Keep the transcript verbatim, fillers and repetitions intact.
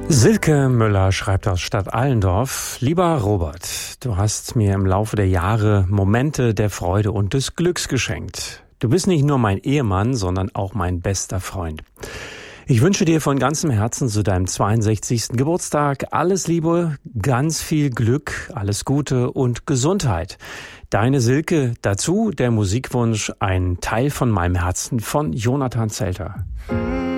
Silke Müller schreibt aus Stadt Allendorf: Lieber Robert, du hast mir im Laufe der Jahre Momente der Freude und des Glücks geschenkt. Du bist nicht nur mein Ehemann, sondern auch mein bester Freund. Ich wünsche dir von ganzem Herzen zu deinem zweiundsechzigsten Geburtstag alles Liebe, ganz viel Glück, alles Gute und Gesundheit. Deine Silke, dazu der Musikwunsch, ein Teil von meinem Herzen von Jonathan Zelter.